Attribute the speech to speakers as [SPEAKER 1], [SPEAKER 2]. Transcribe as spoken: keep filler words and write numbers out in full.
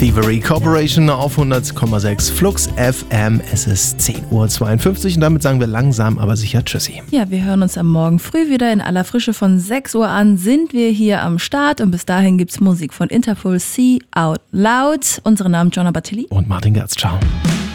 [SPEAKER 1] Thievery Corporation auf hundert Komma sechs Flux F M. Es ist zehn Uhr zweiundfünfzig und damit sagen wir langsam, aber sicher Tschüssi.
[SPEAKER 2] Ja, wir hören uns am Morgen früh wieder in aller Frische. Von sechs Uhr an sind wir hier am Start und bis dahin gibt's Musik von Interpol, See Out Loud. Unsere Namen Jonna Bartilli
[SPEAKER 1] und Martin Gerz. Ciao.